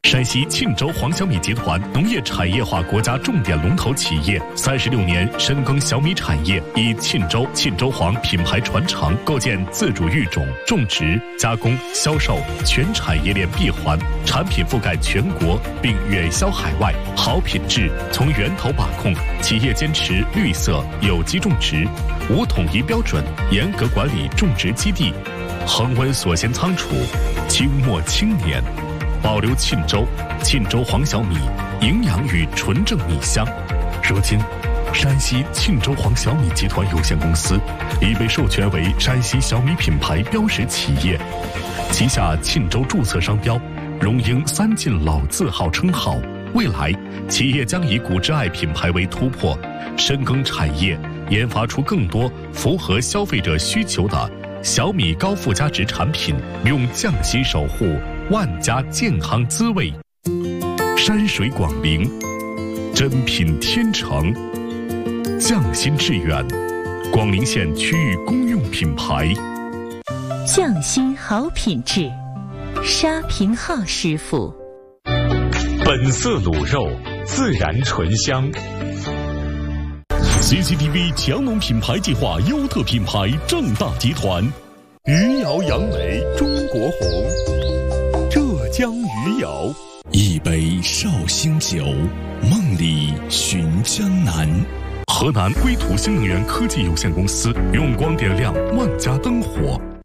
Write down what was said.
山西沁州黄小米集团农业产业化国家重点龙头企业，36年深耕小米产业，以沁州黄品牌传承，构建自主育种、种植、加工、销售全产业链闭环，产品覆盖全国并远销海外，好品质从源头把控，企业坚持绿色有机种植，无统一标准，严格管理种植基地，恒温锁鲜仓储，清末清年。保留沁州黄小米营养与纯正米香。如今，山西沁州黄小米集团有限公司已被授权为山西小米品牌标识企业，旗下沁州注册商标荣膺3进老字号称号。未来，企业将以古之爱品牌为突破，深耕产业，研发出更多符合消费者需求的小米高附加值产品，用匠心守护万家健康滋味。山水广陵，珍品天成，匠心致远，广陵县区域公用品牌。 匠心好品质，沙平浩师傅。 本色卤肉，自然醇香。 CCTV 强农品牌计划优特品牌正大集团，余姚杨梅中国红，浙江余姚。 一杯绍兴酒，梦里寻江南。 河南归途新能源科技有限公司用光点亮万家灯火，